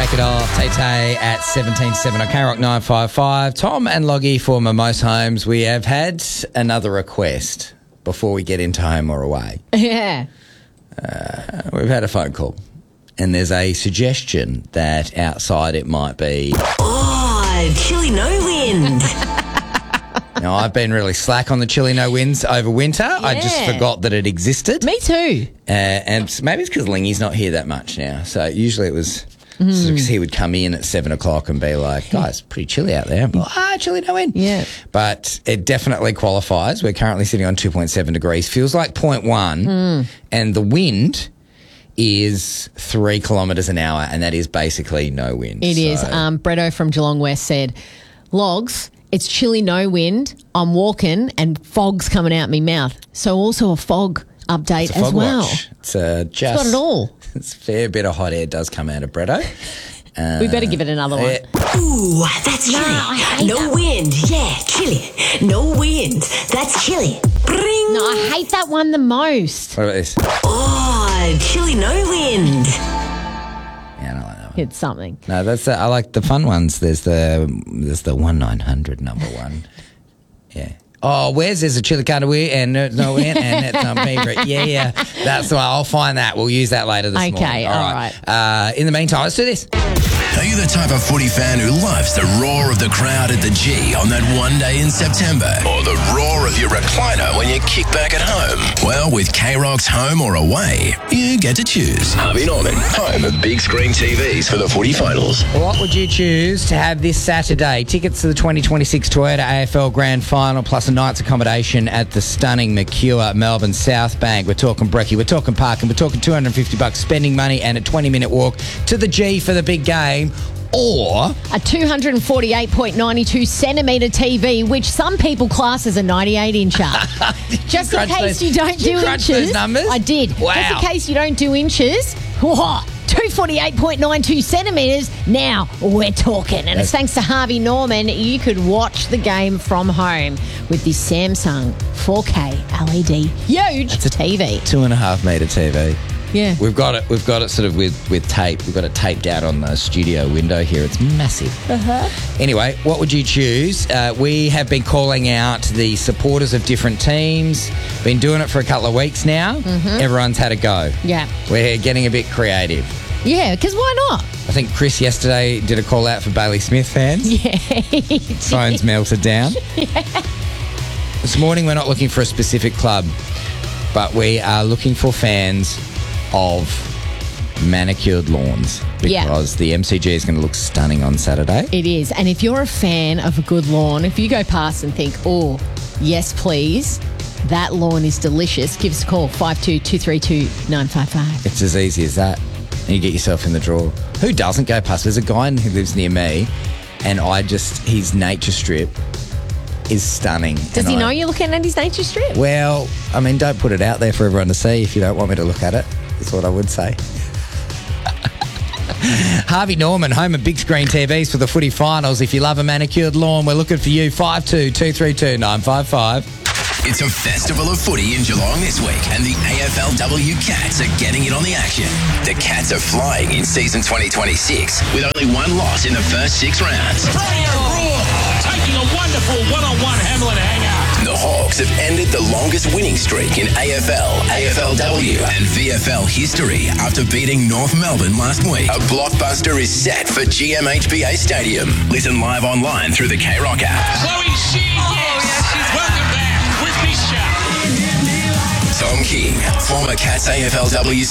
Shake it off. Tay at 17.7 on K-Rock 955. Tom and Loggy for Mimosa Homes. We have had another request before we get into home or away. Yeah. We've had a phone call and there's a suggestion that outside it might be... Oh, chilly no wind. Now, I've been really slack on the chilly no winds over winter. Yeah. I just forgot that it existed. Me too. And maybe it's because Lingy's not here that much now. So usually it was because he would come in at 7 o'clock and be like, guys, pretty chilly out there. I'm like, chilly no wind. Yeah. But it definitely qualifies. We're currently sitting on 2.7 degrees. Feels like 0.1. And the wind is 3 kilometres an hour, and that is basically no wind. It is. Bretto from Geelong West said, Logs, it's chilly, no wind. I'm walking and fog's coming out my mouth. So also a fog update as well. Watch. It's it's got it all. It's a fair bit of hot air does come out of Bretto. We better give it another one. Ooh, that's chilly. No wind. Yeah, chilly. No wind. That's chilly. Bring. No, I hate that one the most. What about this? Oh, chilly, no wind. Yeah, I don't like that one. It's something. No, that's I like the fun ones. There's the 1-900 number one. Yeah. Oh, where's there's a chili cutaway and no wind and that's not favorite. Yeah. That's the one. I'll find that. We'll use that later this morning. Okay, all right. In the meantime, let's do this. Are you the type of footy fan who loves the roar of the crowd at the G on that one day in September? Or the roar of your recliner when you kick back at home? Well, with K-Rock's Home or Away, you get to choose. Harvey Norman, home of big screen TVs for the footy finals. What would you choose to have this Saturday? Tickets to the 2026 Toyota AFL Grand Final plus a night's accommodation at the stunning Mercure Melbourne South Bank. We're talking brekkie, we're talking parking, we're talking $250 spending money and a 20-minute walk to the G for the big game. Or a 248.92 centimetre TV, which some people class as a 98-incher. Just in case you don't do inches. Those numbers? I did. Wow. Just in case you don't do inches. 248.92 centimetres. Now we're talking. And it's thanks to Harvey Norman, you could watch the game from home with this Samsung 4K LED huge TV. 2.5 metre TV. Yeah. We've got it sort of with tape. We've got it taped out on the studio window here. It's massive. Anyway, what would you choose? We have been calling out the supporters of different teams. Been doing it for a couple of weeks now. Everyone's had a go. Yeah. We're getting a bit creative. Yeah, because why not? I think Chris yesterday did a call out for Bailey Smith fans. Yeah, he did. Phones melted down. This morning we're not looking for a specific club, but we are looking for fans of manicured lawns because the MCG is going to look stunning on Saturday. It is. And if you're a fan of a good lawn, if you go past and think, oh, yes, please, that lawn is delicious, give us a call, 52-232-955. It's as easy as that. And you get yourself in the draw. Who doesn't go past? There's a guy who lives near me and his nature strip is stunning. Does he know you're looking at his nature strip? Well, I mean, don't put it out there for everyone to see if you don't want me to look at it. That's what I would say. Harvey Norman, home of big screen TVs for the footy finals. If you love a manicured lawn, we're looking for you. 52-232-955. It's a festival of footy in Geelong this week, and the AFLW Cats are getting in on the action. The Cats are flying in season 2026 with only one loss in the first 6 rounds. Taking a wonderful one-on-one Hamlin hanger. The Hawks have ended the longest winning streak in AFL, AFLW and VFL history after beating North Melbourne last week. A blockbuster is set for GMHBA Stadium. Listen live online through the K-Rock app. Chloe Sheen, yes. Welcome back with Misha. Tom King, former Cats AFLW